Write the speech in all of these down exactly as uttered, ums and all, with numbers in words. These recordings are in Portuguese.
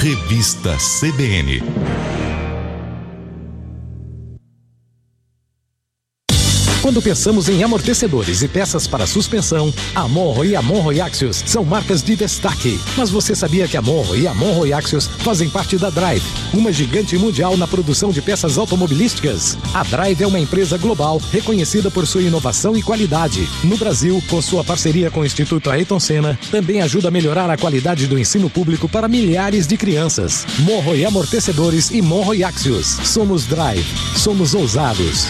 Revista C B N. Quando pensamos em amortecedores e peças para suspensão, a Monro e a Monro Axios são marcas de destaque. Mas você sabia que a Monro e a Monro Axios fazem parte da Drive, uma gigante mundial na produção de peças automobilísticas? A Drive é uma empresa global reconhecida por sua inovação e qualidade. No Brasil, com sua parceria com o Instituto Ayrton Senna, também ajuda a melhorar a qualidade do ensino público para milhares de crianças. Monro e Amortecedores e Monro Axios. Somos Drive. Somos ousados.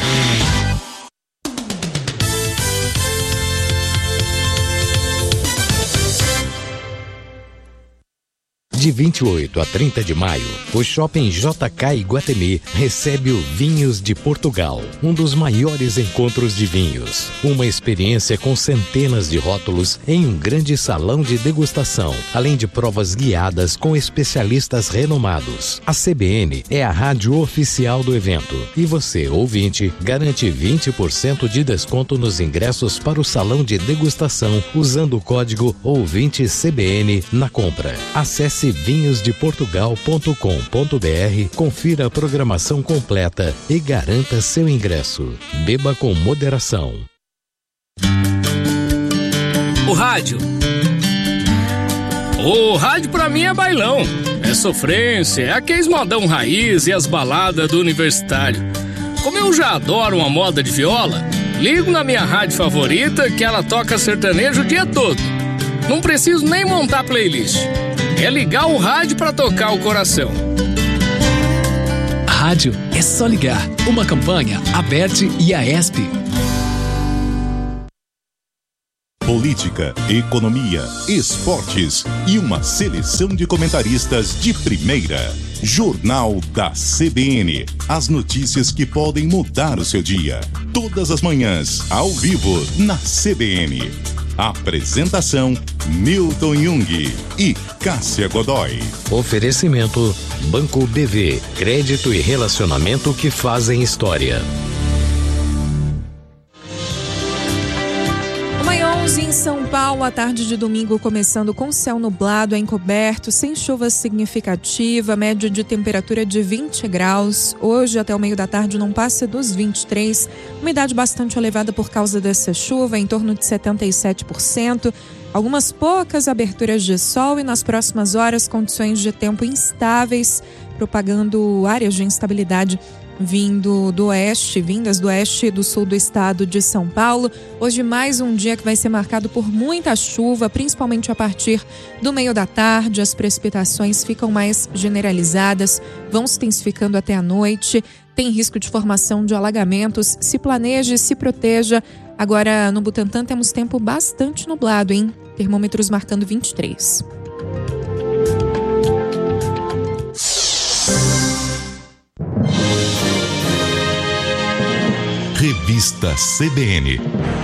De vinte e oito a trinta de maio, o Shopping J K Iguatemi recebe o Vinhos de Portugal, um dos maiores encontros de vinhos. Uma experiência com centenas de rótulos em um grande salão de degustação, além de provas guiadas com especialistas renomados. A C B N é a rádio oficial do evento e você, ouvinte, garante vinte por cento de desconto nos ingressos para o salão de degustação usando o código ouvinte C B N na compra. Acesse vinhos de portugal ponto com ponto b r, confira a programação completa e garanta seu ingresso. Beba com moderação. O rádio. O rádio pra mim é bailão, é sofrência, é aqueles modão raiz e as baladas do universitário. Como eu já adoro uma moda de viola, ligo na minha rádio favorita que ela toca sertanejo o dia todo. Não preciso nem montar playlist. É ligar o rádio pra tocar o coração. Rádio é só ligar. Uma campanha Aberte e Aesp. Política, economia, esportes e uma seleção de comentaristas de primeira. Jornal da C B N. As notícias que podem mudar o seu dia. Todas as manhãs, ao vivo, na C B N. Apresentação: Milton Jung e Cássia Godoy. Oferecimento: Banco B V. Crédito e relacionamento que fazem história. Em São Paulo, a tarde de domingo começando com céu nublado, encoberto, sem chuva significativa, média de temperatura de vinte graus. Hoje, até o meio da tarde, não passa dos vinte e três. Umidade bastante elevada por causa dessa chuva, em torno de setenta e sete por cento. Algumas poucas aberturas de sol e nas próximas horas, condições de tempo instáveis, propagando áreas de instabilidade vindo do oeste, vindas do oeste e do sul do estado de São Paulo. Hoje mais um dia que vai ser marcado por muita chuva, principalmente a partir do meio da tarde. As precipitações ficam mais generalizadas, vão se intensificando até a noite. Tem risco de formação de alagamentos. Se planeje, se proteja. Agora no Butantã temos tempo bastante nublado, hein? Termômetros marcando vinte e três. Revista C B N.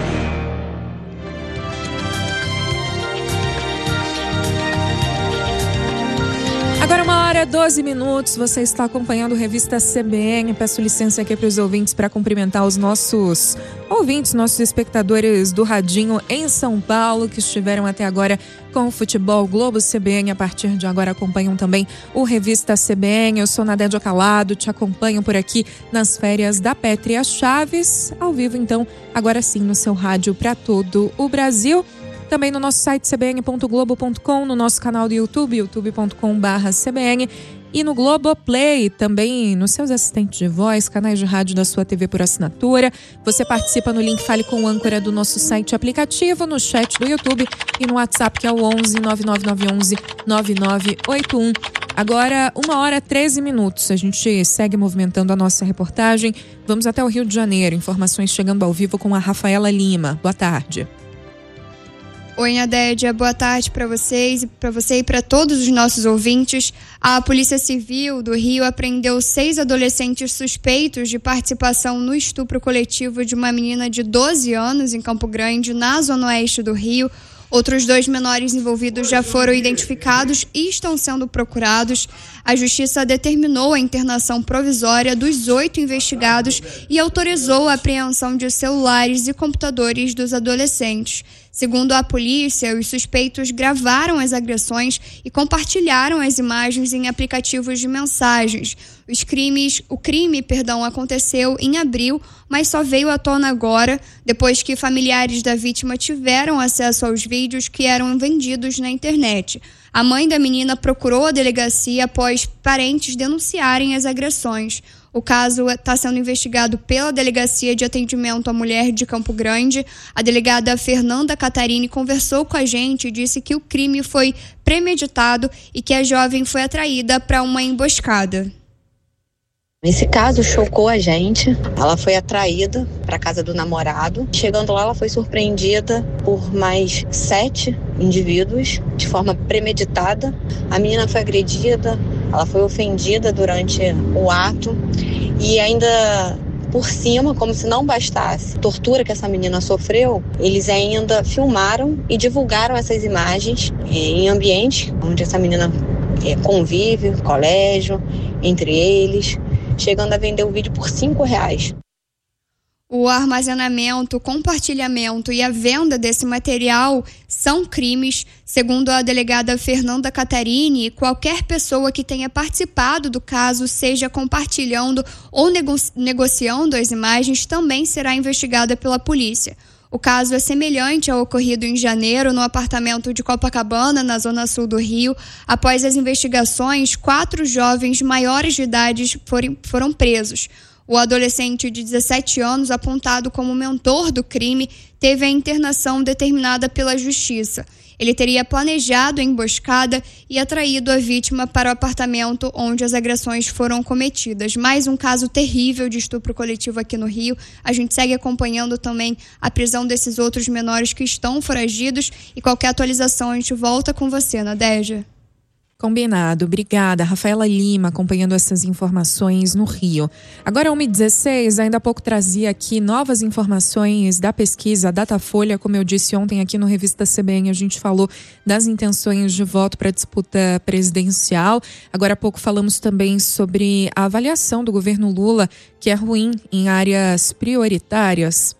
Agora uma hora e doze minutos, você está acompanhando a Revista C B N. Peço licença aqui para os ouvintes para cumprimentar os nossos ouvintes, nossos espectadores do Radinho em São Paulo, que estiveram até agora com o Futebol Globo C B N. A partir de agora acompanham também o Revista C B N. Eu sou Nadédia Calado, te acompanho por aqui nas férias da Pétria Chaves, ao vivo então, agora sim no seu rádio para todo o Brasil. Também no nosso site c b n ponto globo ponto com, no nosso canal do YouTube, youtube ponto com barra c b n e no Globoplay, também nos seus assistentes de voz, canais de rádio da sua T V por assinatura. Você participa no link Fale com o âncora do nosso site aplicativo, no chat do YouTube e no WhatsApp, que é o onze nove nove nove onze nove nove oito um. Agora, uma hora e treze minutos. A gente segue movimentando a nossa reportagem. Vamos até o Rio de Janeiro. Informações chegando ao vivo com a Rafaela Lima. Boa tarde. Oi, Nadédia, boa tarde para vocês, para você e para todos os nossos ouvintes. A Polícia Civil do Rio apreendeu seis adolescentes suspeitos de participação no estupro coletivo de uma menina de doze anos em Campo Grande, na zona oeste do Rio. Outros dois menores envolvidos já foram identificados e estão sendo procurados. A Justiça determinou a internação provisória dos oito investigados e autorizou a apreensão de celulares e computadores dos adolescentes. Segundo a polícia, os suspeitos gravaram as agressões e compartilharam as imagens em aplicativos de mensagens. Os crimes, o crime, perdão, aconteceu em abril, mas só veio à tona agora, depois que familiares da vítima tiveram acesso aos vídeos que eram vendidos na internet. A mãe da menina procurou a delegacia após parentes denunciarem as agressões. O caso está sendo investigado pela Delegacia de Atendimento à Mulher de Campo Grande. A delegada Fernanda Catarini conversou com a gente e disse que o crime foi premeditado e que a jovem foi atraída para uma emboscada. Esse caso chocou a gente. Ela foi atraída para a casa do namorado. Chegando lá, ela foi surpreendida por mais sete indivíduos de forma premeditada. A menina foi agredida, ela foi ofendida durante o ato e ainda por cima, como se não bastasse a tortura que essa menina sofreu, eles ainda filmaram e divulgaram essas imagens em ambientes onde essa menina convive, colégio, entre eles, chegando a vender o vídeo por cinco reais. O armazenamento, o compartilhamento e a venda desse material são crimes. Segundo a delegada Fernanda Catarini, qualquer pessoa que tenha participado do caso, seja compartilhando ou nego- negociando as imagens, também será investigada pela polícia. O caso é semelhante ao ocorrido em janeiro no apartamento de Copacabana, na zona sul do Rio. Após as investigações, quatro jovens maiores de idade foram, foram presos. O adolescente de dezessete anos, apontado como mentor do crime, teve a internação determinada pela justiça. Ele teria planejado a emboscada e atraído a vítima para o apartamento onde as agressões foram cometidas. Mais um caso terrível de estupro coletivo aqui no Rio. A gente segue acompanhando também a prisão desses outros menores que estão foragidos e qualquer atualização a gente volta com você, Nadégia. Combinado. Obrigada. Rafaela Lima acompanhando essas informações no Rio. Agora, uma e dezesseis, ainda há pouco trazia aqui novas informações da pesquisa Datafolha. Como eu disse ontem aqui no Revista C B N, a gente falou das intenções de voto para a disputa presidencial. Agora há pouco falamos também sobre a avaliação do governo Lula, que é ruim em áreas prioritárias.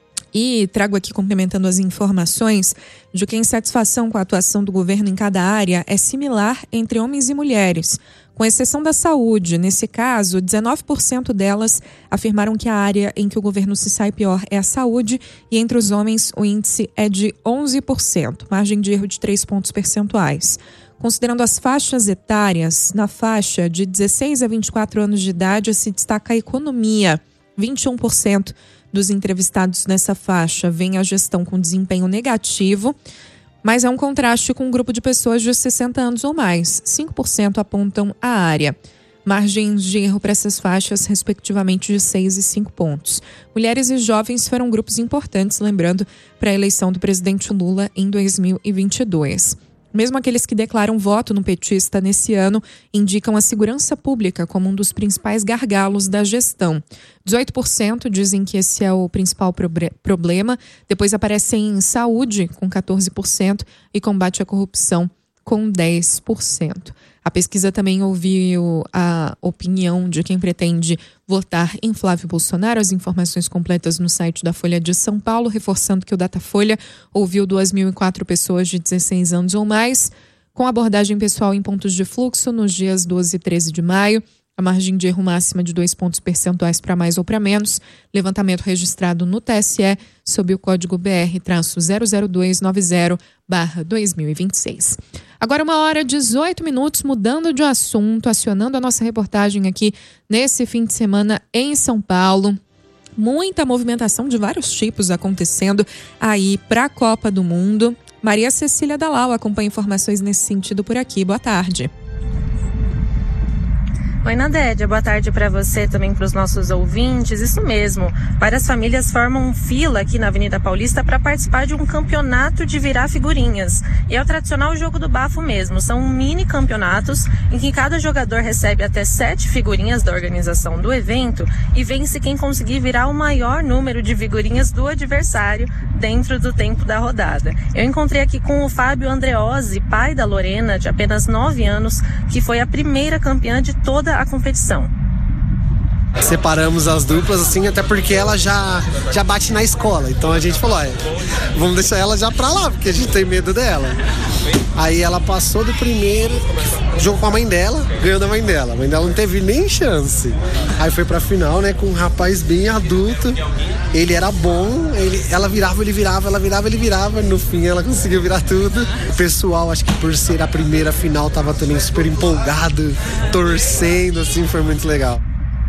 E trago aqui, complementando as informações, de que a insatisfação com a atuação do governo em cada área é similar entre homens e mulheres, com exceção da saúde. Nesse caso, dezenove por cento delas afirmaram que a área em que o governo se sai pior é a saúde, e entre os homens o índice é de onze por cento, margem de erro de três pontos percentuais. Considerando as faixas etárias, na faixa de dezesseis a vinte e quatro anos de idade se destaca a economia, vinte e um por cento dos entrevistados nessa faixa veem a gestão com desempenho negativo, mas é um contraste com um grupo de pessoas de sessenta anos ou mais. cinco por cento apontam a área. Margens de erro para essas faixas, respectivamente, de seis e cinco pontos. Mulheres e jovens foram grupos importantes, lembrando, para a eleição do presidente Lula em dois mil e vinte e dois. Mesmo aqueles que declaram voto no petista nesse ano indicam a segurança pública como um dos principais gargalos da gestão. dezoito por cento dizem que esse é o principal problema. Depois aparecem saúde, com catorze por cento, e combate à corrupção, com dez por cento. A pesquisa também ouviu a opinião de quem pretende votar em Flávio Bolsonaro. As informações completas no site da Folha de São Paulo, reforçando que o Datafolha ouviu duas mil e quatro pessoas de dezesseis anos ou mais, com abordagem pessoal em pontos de fluxo nos dias doze e treze de maio. A margem de erro máxima de dois pontos percentuais para mais ou para menos. Levantamento registrado no T S E sob o código B R zero zero dois nove zero barra dois mil e vinte e seis. Agora uma hora e dezoito minutos, mudando de assunto, acionando a nossa reportagem aqui nesse fim de semana em São Paulo. Muita movimentação de vários tipos acontecendo aí para a Copa do Mundo. Maria Cecília Dalal acompanha informações nesse sentido por aqui. Boa tarde. Oi, Nadédia, boa tarde para você, também para os nossos ouvintes. Isso mesmo, várias famílias formam fila aqui na Avenida Paulista para participar de um campeonato de virar figurinhas. E é o tradicional jogo do bafo mesmo, são mini campeonatos em que cada jogador recebe até sete figurinhas da organização do evento e vence quem conseguir virar o maior número de figurinhas do adversário dentro do tempo da rodada. Eu encontrei aqui com o Fábio Andreozzi, pai da Lorena, de apenas nove anos, que foi a primeira campeã de toda a competição. Separamos as duplas, assim, até porque ela já, já bate na escola. Então a gente falou, olha, vamos deixar ela já pra lá, porque a gente tem medo dela. Aí ela passou do primeiro, jogou com a mãe dela, ganhou da mãe dela. A mãe dela não teve nem chance. Aí foi pra final, né, com um rapaz bem adulto. Ele era bom, ele, ela virava, ele virava, ela virava, ele virava. No fim ela conseguiu virar tudo. O pessoal, acho que por ser a primeira final, tava também super empolgado, torcendo, assim, foi muito legal.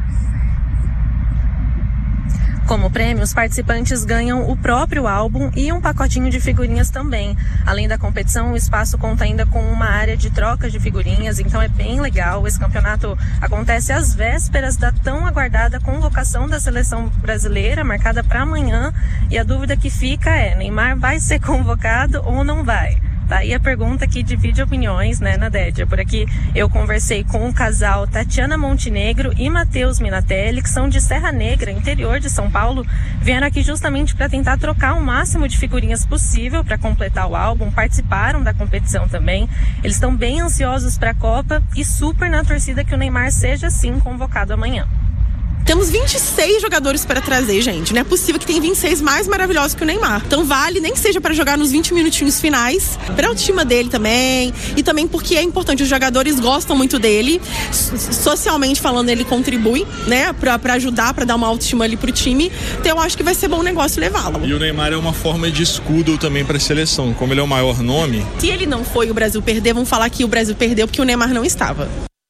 Como prêmio, os participantes ganham o próprio álbum e um pacotinho de figurinhas também. Além da competição, o espaço conta ainda com uma área de troca de figurinhas, então é bem legal. Esse campeonato acontece às vésperas da tão aguardada convocação da seleção brasileira, marcada para amanhã. E a dúvida que fica é, Neymar vai ser convocado ou não vai? Daí a pergunta que divide opiniões, né, Nadédia? Por aqui eu conversei com o casal Tatiana Montenegro e Matheus Minatelli, que são de Serra Negra, interior de São Paulo. Vieram aqui justamente para tentar trocar o máximo de figurinhas possível para completar o álbum. Participaram da competição também. Eles estão bem ansiosos para a Copa e super na torcida que o Neymar seja sim convocado amanhã. Temos vinte e seis jogadores para trazer, gente. Não é possível que tenha vinte e seis mais maravilhosos que o Neymar. Então vale, nem que seja para jogar nos vinte minutinhos finais, para a autoestima dele também. E também porque é importante, os jogadores gostam muito dele. Socialmente falando, ele contribui, né? Pra, pra ajudar, pra dar uma autoestima ali pro time. Então eu acho que vai ser bom negócio levá-lo. E o Neymar é uma forma de escudo também para a seleção. Como ele é o maior nome... Se ele não foi, o Brasil perder, vamos falar que o Brasil perdeu porque o Neymar não estava.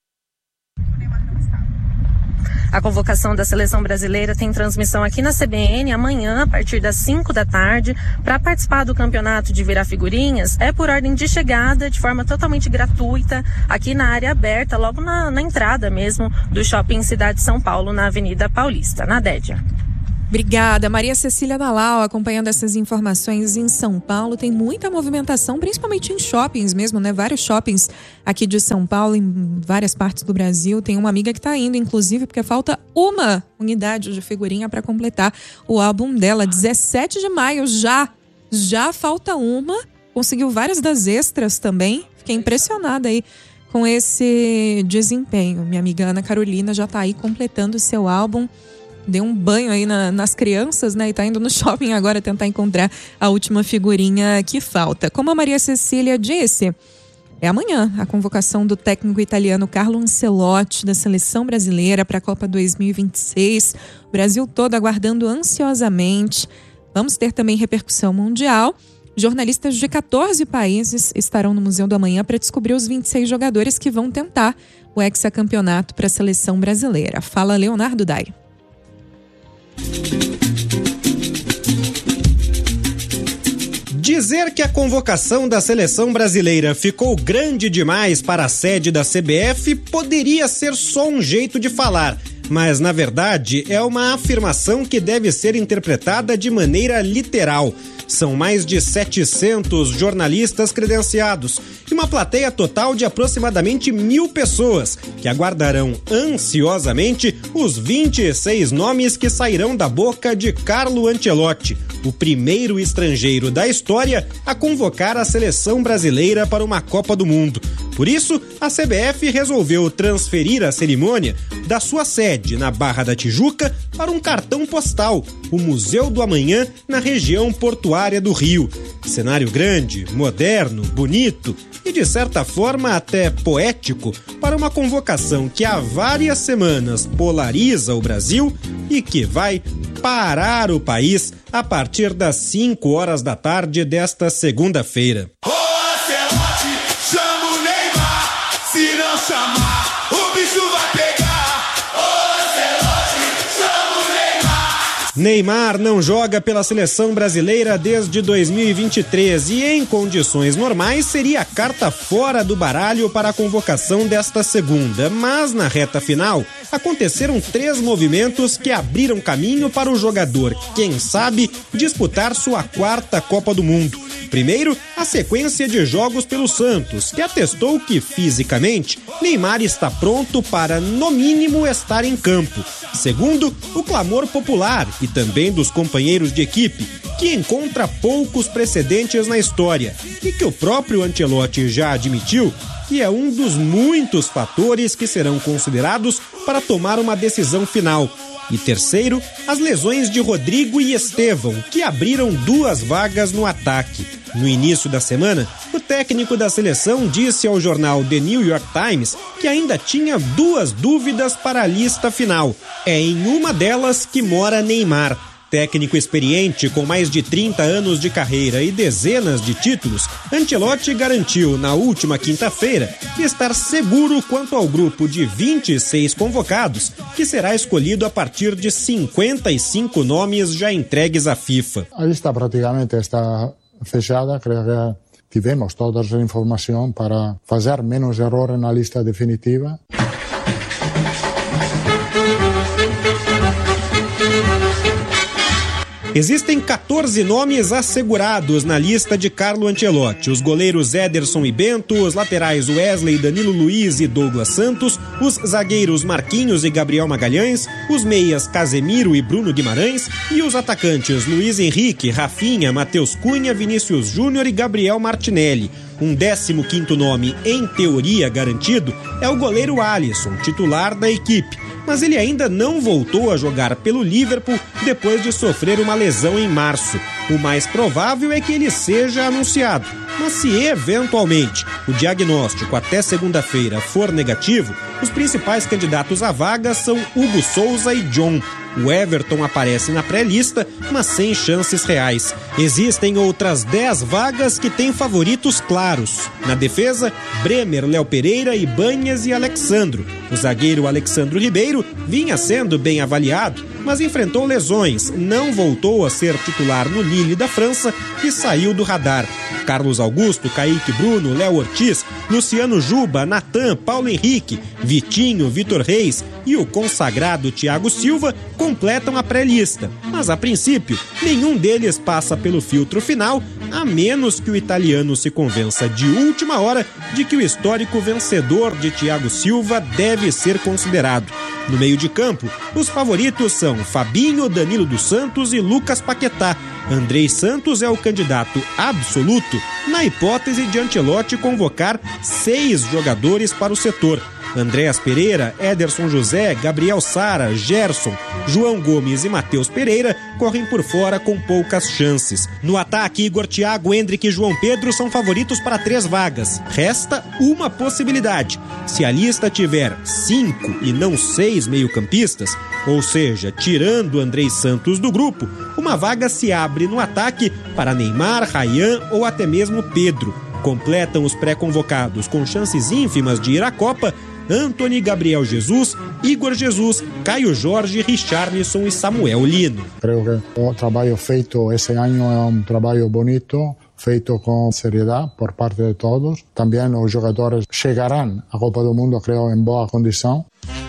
A convocação da seleção brasileira tem transmissão aqui na C B N amanhã, a partir das cinco da tarde. Para participar do campeonato de virar figurinhas, é por ordem de chegada, de forma totalmente gratuita, aqui na área aberta, logo na, na entrada mesmo do Shopping Cidade de São Paulo, na Avenida Paulista. Nadédia. Obrigada. Maria Cecília Dalal acompanhando essas informações em São Paulo. Tem muita movimentação, principalmente em shoppings mesmo, né? Vários shoppings aqui de São Paulo, em várias partes do Brasil. Tem uma amiga que está indo, inclusive, porque falta uma unidade de figurinha para completar o álbum dela. dezessete de maio já. Já falta uma. Conseguiu várias das extras também. Fiquei impressionada aí com esse desempenho. Minha amiga Ana Carolina já está aí completando o seu álbum. Deu um banho aí na, nas crianças, né? E tá indo no shopping agora tentar encontrar a última figurinha que falta. Como a Maria Cecília disse, é amanhã a convocação do técnico italiano Carlo Ancelotti da seleção brasileira para a Copa dois mil e vinte e seis. O Brasil todo aguardando ansiosamente. Vamos ter também repercussão mundial. Jornalistas de catorze países estarão no Museu do Amanhã para descobrir os vinte e seis jogadores que vão tentar o hexacampeonato para a seleção brasileira. Fala Leonardo Dai. Dizer que a convocação da seleção brasileira ficou grande demais para a sede da C B F poderia ser só um jeito de falar, mas na verdade é uma afirmação que deve ser interpretada de maneira literal. São mais de setecentos jornalistas credenciados e uma plateia total de aproximadamente mil pessoas que aguardarão ansiosamente os vinte e seis nomes que sairão da boca de Carlo Ancelotti, o primeiro estrangeiro da história a convocar a seleção brasileira para uma Copa do Mundo. Por isso, a C B F resolveu transferir a cerimônia da sua sede na Barra da Tijuca para um cartão postal, o Museu do Amanhã, na região portuária do Rio. Cenário grande, moderno, bonito e, de certa forma, até poético para uma convocação que há várias semanas polariza o Brasil e que vai parar o país a partir das cinco horas da tarde desta segunda-feira. Ô, Ancelotti, chama o Neymar, se não chamar, o bicho vai pegar. Ô, Ancelotti, chama o Neymar. Neymar não joga pela seleção brasileira desde dois mil e vinte e três e, em condições normais, seria a carta fora do baralho para a convocação desta segunda. Mas, na reta final, aconteceram três movimentos que abriram caminho para o jogador, quem sabe, disputar sua quarta Copa do Mundo. Primeiro, a sequência de jogos pelo Santos, que atestou que, fisicamente, Neymar está pronto para, no mínimo, estar em campo. Segundo, o clamor popular e também dos companheiros de equipe, que encontra poucos precedentes na história e que o próprio Ancelotti já admitiu que é um dos muitos fatores que serão considerados para tomar uma decisão final. E terceiro, as lesões de Rodrigo e Estevão, que abriram duas vagas no ataque. No início da semana, o técnico da seleção disse ao jornal The New York Times que ainda tinha duas dúvidas para a lista final. É em uma delas que mora Neymar. Técnico experiente com mais de trinta anos de carreira e dezenas de títulos, Ancelotti garantiu na última quinta-feira estar seguro quanto ao grupo de vinte e seis convocados, que será escolhido a partir de cinquenta e cinco nomes já entregues à FIFA. A lista praticamente está fechada, creio que tivemos toda a informação para fazer menos erros na lista definitiva. Existem catorze nomes assegurados na lista de Carlo Ancelotti. Os goleiros Ederson e Bento, os laterais Wesley, Danilo Luiz e Douglas Santos, os zagueiros Marquinhos e Gabriel Magalhães, os meias Casemiro e Bruno Guimarães e os atacantes Luiz Henrique, Rafinha, Matheus Cunha, Vinícius Júnior e Gabriel Martinelli. Um décimo quinto nome, em teoria garantido, é o goleiro Alisson, titular da equipe. Mas ele ainda não voltou a jogar pelo Liverpool depois de sofrer uma lesão em março. O mais provável é que ele seja anunciado. Mas se eventualmente o diagnóstico até segunda-feira for negativo, os principais candidatos à vaga são Hugo Souza e John. O Everton aparece na pré-lista, mas sem chances reais. Existem outras dez vagas que têm favoritos claros. Na defesa, Bremer, Léo Pereira, Ibanez e Alexandro. O zagueiro Alexandro Ribeiro vinha sendo bem avaliado, mas enfrentou lesões, não voltou a ser titular no Lille da França e saiu do radar. Carlos Augusto, Kaique Bruno, Léo Ortiz, Luciano Juba, Natan, Paulo Henrique, Vitinho, Vitor Reis e o consagrado Thiago Silva completam a pré-lista. Mas, a princípio, nenhum deles passa pelo filtro final, a menos que o italiano se convença de última hora de que o histórico vencedor de Thiago Silva deve ser considerado. No meio de campo, os favoritos são Fabinho, Danilo dos Santos e Lucas Paquetá. Andrei Santos é o candidato absoluto na hipótese de Ancelotti convocar seis jogadores para o setor. Andréas Pereira, Ederson José, Gabriel Sara, Gerson, João Gomes e Matheus Pereira correm por fora com poucas chances. No ataque, Igor, Thiago, Endrick e João Pedro são favoritos para três vagas. Resta uma possibilidade. Se a lista tiver cinco e não seis meio-campistas, ou seja, tirando Andrei Santos do grupo, uma vaga se abre no ataque para Neymar, Ryan ou até mesmo Pedro. Completam os pré-convocados com chances ínfimas de ir à Copa Antony, Gabriel Jesus, Igor Jesus, Caio Jorge, Richarlison e Samuel Lino. Creio que o trabalho feito esse ano é um trabalho bonito, feito com seriedade por parte de todos. Também os jogadores chegarão à Copa do Mundo, creio, em boa condição.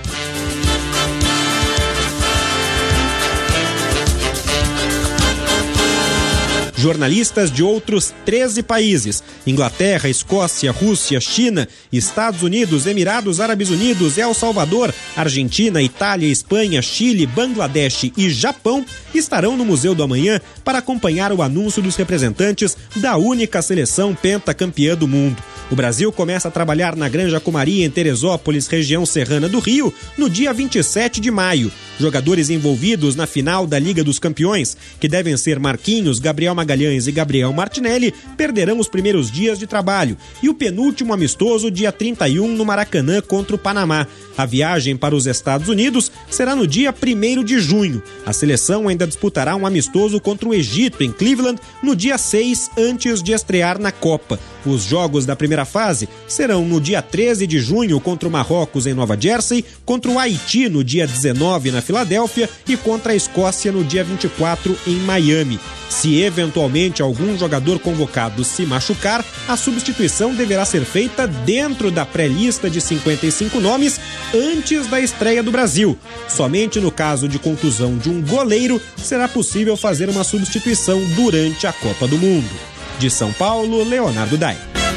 Jornalistas de outros treze países, Inglaterra, Escócia, Rússia, China, Estados Unidos, Emirados Árabes Unidos, El Salvador, Argentina, Itália, Espanha, Chile, Bangladesh e Japão, estarão no Museu do Amanhã para acompanhar o anúncio dos representantes da única seleção pentacampeã do mundo. O Brasil começa a trabalhar na Granja Comaria, em Teresópolis, região serrana do Rio, no dia vinte e sete de maio. Jogadores envolvidos na final da Liga dos Campeões, que devem ser Marquinhos, Gabriel Magalhães e Gabriel Martinelli, perderão os primeiros dias de trabalho e o penúltimo amistoso dia trinta e um no Maracanã contra o Panamá. A viagem para os Estados Unidos será no dia primeiro de junho. A seleção ainda disputará um amistoso contra o Egito, em Cleveland, no dia seis, antes de estrear na Copa. Os jogos da primeira fase serão no dia treze de junho contra o Marrocos em Nova Jersey, contra o Haiti no dia dezenove na Filadélfia e contra a Escócia no dia vinte e quatro em Miami. Se eventualmente algum jogador convocado se machucar, a substituição deverá ser feita dentro da pré-lista de cinquenta e cinco nomes antes da estreia do Brasil. Somente no caso de contusão de um goleiro será possível fazer uma substituição durante a Copa do Mundo. De São Paulo, Leonardo Dai.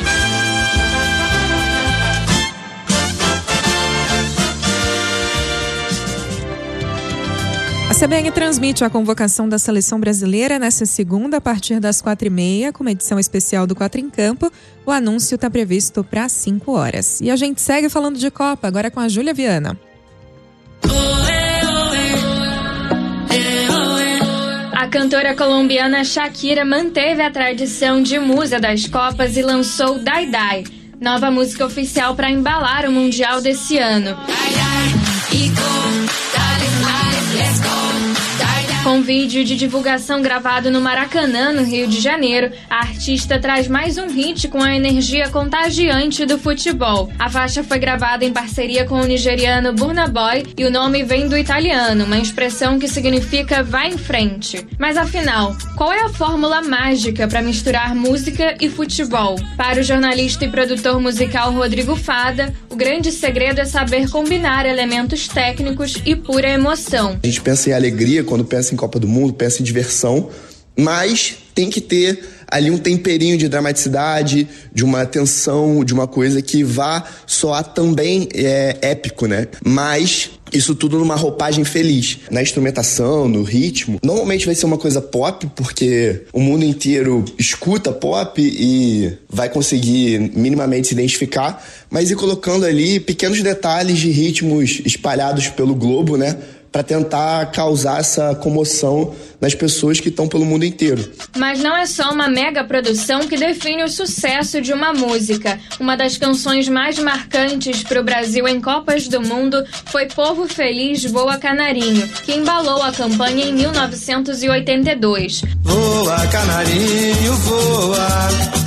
A C B N transmite a convocação da Seleção Brasileira nesta segunda, a partir das quatro e meia, com uma edição especial do Quatro em Campo. O anúncio está previsto para cinco horas. E a gente segue falando de Copa, agora com a Júlia Viana. A cantora colombiana Shakira manteve a tradição de musa das Copas e lançou Dai Dai, nova música oficial para embalar o Mundial desse ano. Com vídeo de divulgação gravado no Maracanã, no Rio de Janeiro, a artista traz mais um hit com a energia contagiante do futebol. A faixa foi gravada em parceria com o nigeriano Burna Boy e o nome vem do italiano, uma expressão que significa vai em frente. Mas afinal, qual é a fórmula mágica para misturar música e futebol? Para o jornalista e produtor musical Rodrigo Fada, o grande segredo é saber combinar elementos técnicos e pura emoção. A gente pensa em alegria quando pensa em Copa do Mundo, pensa em diversão, mas tem que ter ali um temperinho de dramaticidade, de uma tensão, de uma coisa que vá soar também é, épico, né? Mas isso tudo numa roupagem feliz. Na instrumentação, no ritmo. Normalmente vai ser uma coisa pop, porque o mundo inteiro escuta pop e vai conseguir minimamente se identificar, mas ir colocando ali pequenos detalhes de ritmos espalhados pelo globo, né? Para tentar causar essa comoção nas pessoas que estão pelo mundo inteiro. Mas não é só uma mega produção que define o sucesso de uma música. Uma das canções mais marcantes para o Brasil em Copas do Mundo foi Povo Feliz Voa Canarinho, que embalou a campanha em mil novecentos e oitenta e dois. Voa, canarinho, voa,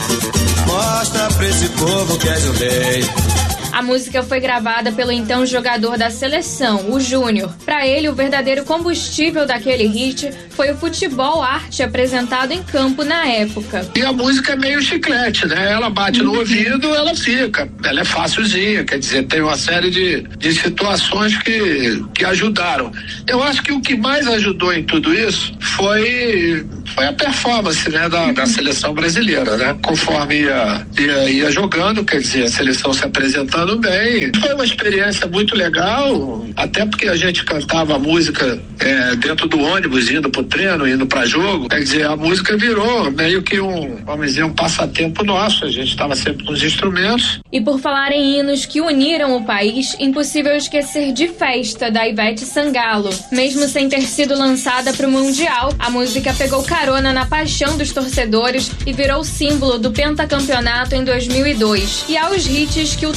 mostra pra esse povo que és o rei. A música foi gravada pelo então jogador da seleção, o Júnior. Para ele, o verdadeiro combustível daquele hit foi o futebol arte apresentado em campo na época. E a música é meio chiclete, né? Ela bate no ouvido, ela fica. Ela é facilzinha, quer dizer, tem uma série de, de situações que, que ajudaram. Eu acho que o que mais ajudou em tudo isso foi, foi a performance, né, da, da seleção brasileira, né? Conforme ia, ia, ia jogando, quer dizer, a seleção se apresentando bem. Foi uma experiência muito legal, até porque a gente cantava a música é, dentro do ônibus, indo pro treino, indo pra jogo. Quer dizer, a música virou meio que um, vamos dizer, um passatempo nosso. A gente estava sempre com os instrumentos. E por falar em hinos que uniram o país, impossível esquecer de Festa, da Ivete Sangalo. Mesmo sem ter sido lançada pro Mundial, a música pegou carona na paixão dos torcedores e virou símbolo do pentacampeonato em dois mil e dois. E aos hits que o